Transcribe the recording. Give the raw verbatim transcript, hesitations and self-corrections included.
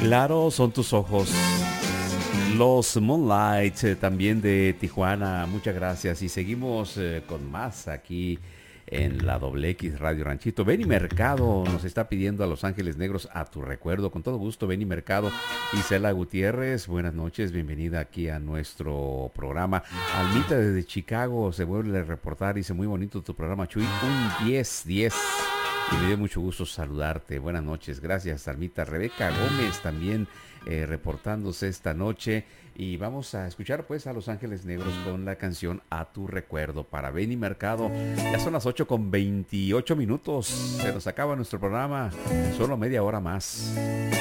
Claro, son tus ojos. Los Moonlight, eh, también de Tijuana. Muchas gracias. Y seguimos eh, con más aquí en la Doble X Radio Ranchito. Benny Mercado nos está pidiendo a Los Ángeles Negros a tu recuerdo. Con todo gusto, Benny Mercado. Isela Gutiérrez, buenas noches. Bienvenida aquí a nuestro programa. Almita desde Chicago se vuelve a reportar. Dice, muy bonito tu programa, Chuy. Un diez diez. Y me dio mucho gusto saludarte. Buenas noches. Gracias, Almita. Rebeca Gómez también eh, reportándose esta noche. Y vamos a escuchar pues a Los Ángeles Negros con la canción A tu recuerdo para Benny Mercado. Ya son las ocho con veintiocho minutos. Se nos acaba nuestro programa. Solo media hora más.